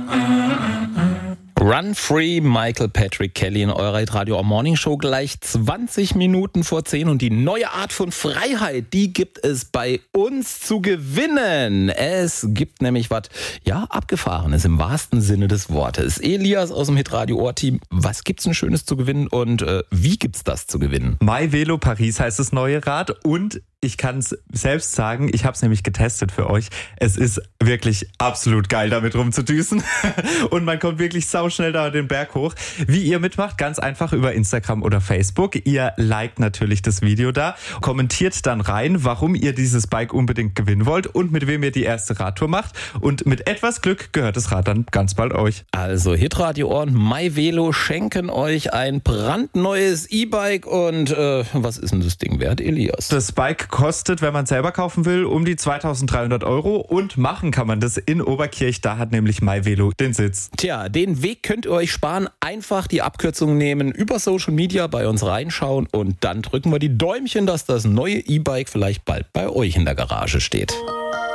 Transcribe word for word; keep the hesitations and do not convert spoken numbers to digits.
Run Free, Michael Patrick Kelly in eurer Radio Morning Show gleich zwanzig Minuten vor zehn und die neue Art von Freiheit, die gibt es bei uns zu gewinnen. Es gibt nämlich was, ja, Abgefahrenes im wahrsten Sinne des Wortes. Elias aus dem Hitradio Ohr-Team, was gibt's denn Schönes zu gewinnen und äh, wie gibt's das zu gewinnen? MyVelo Paris heißt das neue Rad und ich kann es selbst sagen, ich habe es nämlich getestet für euch. Es ist wirklich absolut geil, damit rumzudüsen. Und man kommt wirklich sauschnell da den Berg hoch. Wie ihr mitmacht, ganz einfach über Instagram oder Facebook. Ihr liked natürlich das Video da, kommentiert dann rein, warum ihr dieses Bike unbedingt gewinnen wollt und mit wem ihr die erste Radtour macht. Und mit etwas Glück gehört das Rad dann ganz bald euch. Also Hitradio Ohr und MyVelo schenken euch ein brandneues E-Bike. Und äh, was ist denn das Ding wert, Elias? Das Bike kostet, wenn man selber kaufen will, um die zweitausenddreihundert Euro und machen kann man das in Oberkirch, da hat nämlich MyVelo den Sitz. Tja, den Weg könnt ihr euch sparen, einfach die Abkürzung nehmen, über Social Media bei uns reinschauen und dann drücken wir die Däumchen, dass das neue E-Bike vielleicht bald bei euch in der Garage steht.